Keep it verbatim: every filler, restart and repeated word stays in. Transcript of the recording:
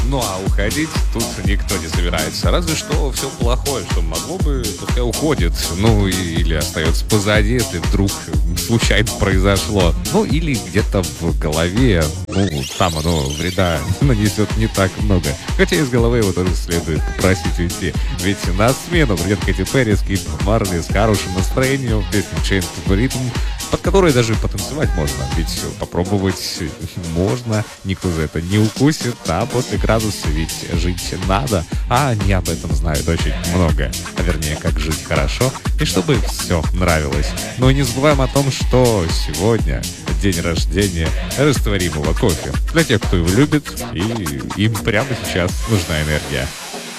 Ну а уходить тут никто не собирается. Разве что все плохое, что могло бы, пускай уходит. Ну и- или остается позади, если вдруг случайно произошло. Ну или где-то в голове. Ну, там оно вреда нанесет не так много. Хотя из головы его тоже следует попросить уйти. Ведь на смену придет Кэти Перри, Скип Марли с хорошим настроением, песня Change to the Rhythm, под которой даже потанцевать можно. Ведь попробовать можно, никто за это не укусит, а после градуса ведь жить надо, а они об этом знают очень много. А вернее, как жить хорошо и чтобы все нравилось. Ну и не забываем о том, что сегодня день рождения растворимого кофе. Для тех, кто его любит, и им прямо сейчас нужна энергия.